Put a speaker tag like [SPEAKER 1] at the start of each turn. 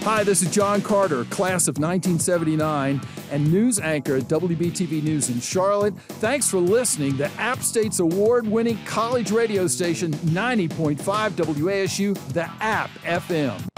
[SPEAKER 1] Hi, this is John Carter, class of 1979, and news anchor at WBTV News in Charlotte. Thanks for listening to App State's award-winning college radio station, 90.5 WASU, The App FM.